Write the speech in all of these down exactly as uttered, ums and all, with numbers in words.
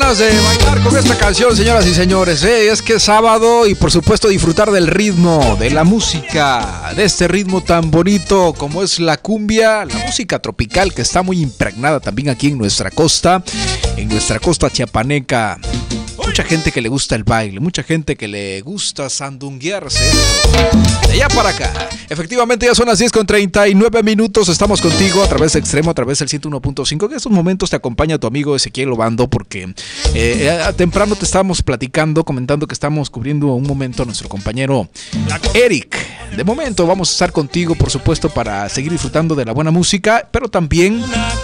ganas de bailar con esta canción, señoras y señores, ¿eh? Es que es sábado y por supuesto disfrutar del ritmo, de la música, de este ritmo tan bonito como es la cumbia, la música tropical que está muy impregnada también aquí en nuestra costa, en nuestra costa chiapaneca. Mucha gente que le gusta el baile, mucha gente que le gusta sandunguearse. De allá para acá. Efectivamente ya son las diez con treinta y nueve minutos. Estamos contigo a través de Extremo, a través del ciento uno punto cinco. Que en estos momentos te acompaña tu amigo Ezequiel Obando porque eh, temprano te estábamos platicando, comentando que estamos cubriendo un momento a nuestro compañero Eric. De momento vamos a estar contigo, por supuesto, para seguir disfrutando de la buena música, pero también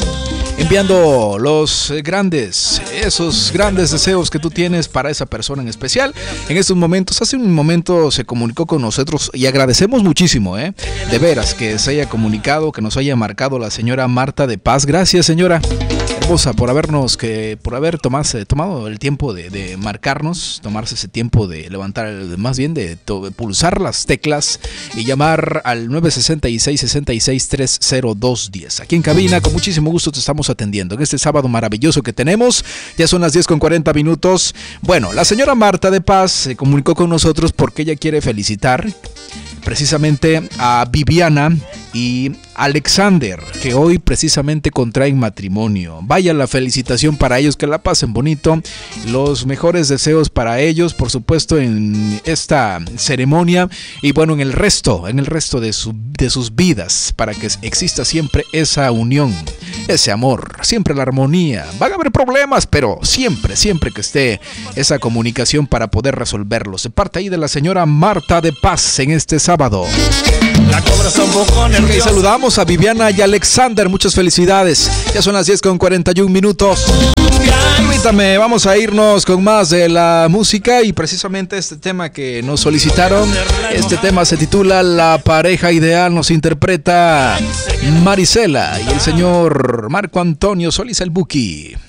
enviando los grandes, esos grandes deseos que tú tienes para esa persona en especial. En estos momentos, hace un momento se comunicó con nosotros y agradecemos muchísimo, ¿eh? De veras, que se haya comunicado, que nos haya marcado la señora Marta de Paz. Gracias, señora hermosa, por habernos, que por haber tomarse, tomado el tiempo de, de marcarnos, tomarse ese tiempo de levantar, más bien de, de pulsar las teclas y llamar al nueve seis seis, seis seis tres cero dos uno cero. Aquí en cabina, con muchísimo gusto te estamos atendiendo en este sábado maravilloso que tenemos. Ya son las diez con cuarenta minutos. Bueno, la señora Marta de Paz se comunicó con nosotros porque ella quiere felicitar precisamente a Viviana y Alexander, que hoy precisamente contraen matrimonio. Vaya la felicitación para ellos, que la pasen bonito. Los mejores deseos para ellos, por supuesto, en esta ceremonia y bueno, en el resto, en el resto de, su, de sus vidas, para que exista siempre esa unión, ese amor, siempre la armonía. Van a haber problemas, pero siempre, siempre que esté esa comunicación para poder resolverlos. Se parte ahí de la señora Marta de Paz en este sábado. La cobra está un poco nerviosa. Okay, saludamos a Viviana y Alexander, muchas felicidades. Ya son las diez con cuarenta y uno minutos. Permítame, vamos a irnos con más de la música y precisamente este tema que nos solicitaron. Este tema se titula La pareja ideal, nos interpreta Marisela y el señor Marco Antonio Solís el Buki.